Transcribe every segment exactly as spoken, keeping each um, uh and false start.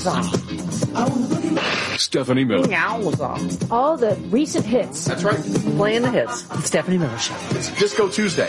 Stephanie Miller. Yowza. All the recent hits. That's right. Playing the hits. The Stephanie Miller Show. It's Disco Tuesday.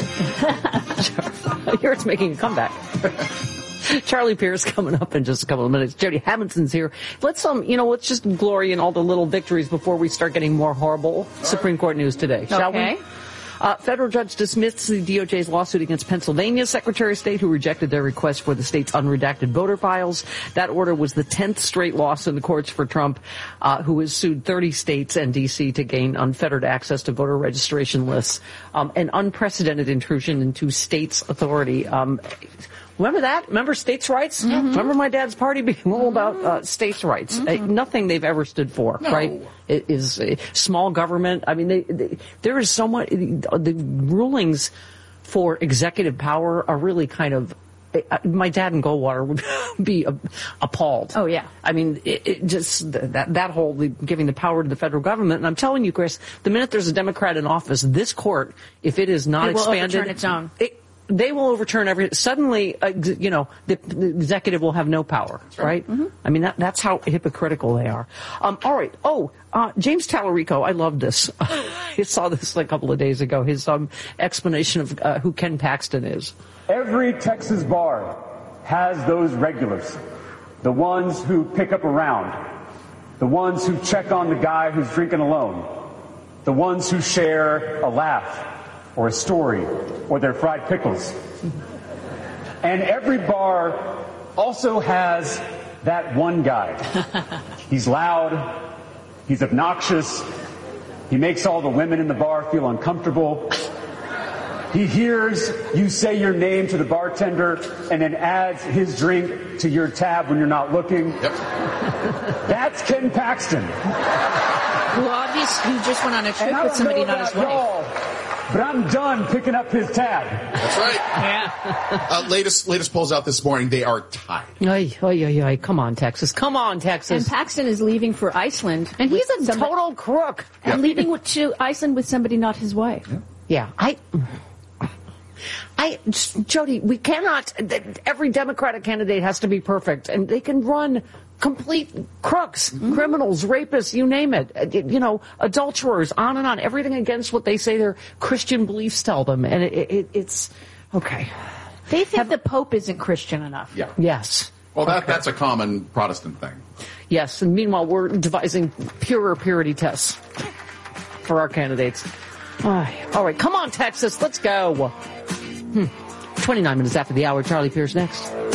Here it's making a comeback. Charlie Pierce coming up in just a couple of minutes. Jody Hamilton's here. Let's um, you know, let's just glory in all the little victories before we start getting more horrible Supreme Court news today, shall okay. we? Uh, federal judge dismissed the D O J's lawsuit against Pennsylvania's Secretary of State, who rejected their request for the state's unredacted voter files. That order was the tenth straight loss in the courts for Trump, uh, who has sued thirty states and D C to gain unfettered access to voter registration lists. Um, an unprecedented intrusion into states' authority. Um, Remember that? Remember states' rights? Mm-hmm. Remember my dad's party being all about uh, states' rights? Mm-hmm. Uh, nothing they've ever stood for, no. right? It is uh, small government. I mean, they, they, there is so much. The rulings for executive power are really kind of. Uh, my dad in Goldwater would be uh, appalled. Oh yeah. I mean, it, it just that that whole giving the power to the federal government. And I'm telling you, Chris, the minute there's a Democrat in office, this court, if it is not it will expanded, overturn its own. It, They will overturn every. Suddenly, uh, you know, the, the executive will have no power, right? Mm-hmm. I mean, that, that's how hypocritical they are. Um, all right. Oh, uh, James Tallarico, I love this. I saw this like a couple of days ago. His um, explanation of uh, who Ken Paxton is. Every Texas bar has those regulars, the ones who pick up a round, the ones who check on the guy who's drinking alone, the ones who share a laugh or a story, or their fried pickles. And every bar also has that one guy. He's loud, he's obnoxious, he makes all the women in the bar feel uncomfortable. He hears you say your name to the bartender and then adds his drink to your tab when you're not looking. Yep. That's Ken Paxton. Well, obviously, you just went on a trip with somebody not his wife. But I'm done picking up his tab. That's right. Yeah. uh, latest latest polls out this morning, they are tied. Ay, ay, ay, ay. Come on, Texas. Come on, Texas. And Paxton is leaving for Iceland. And he's a somebody, total crook. And yeah. leaving to Iceland with somebody not his wife. Yeah. Yeah, I... I, Jody, we cannot, every Democratic candidate has to be perfect, and they can run complete crooks, mm-hmm. criminals, rapists, you name it, you know, adulterers, on and on, everything against what they say their Christian beliefs tell them, and it, it, it's, okay. They think Have, the Pope isn't Christian enough. Yeah. Yes. Well, that okay. that's a common Protestant thing. Yes, and meanwhile, we're devising purer purity tests for our candidates. All right, all right, come on, Texas, let's go. Hmm. twenty-nine minutes after the hour, Charlie Pierce next.